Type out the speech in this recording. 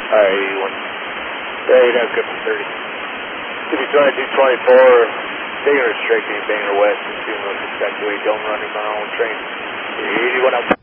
Alright, 81. Yeah, you're not good for 30. If you try to do 24, taking her straight to Bangor West and doing those respectively, don't run him on our own train. 81 up.